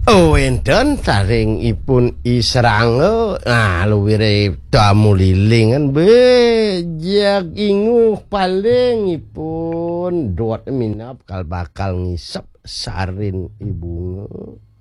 Wenten saring ipun isrange luwire damu lilingan bejak inguh paling ipun dot minap bakal ngisep sarin ibunge.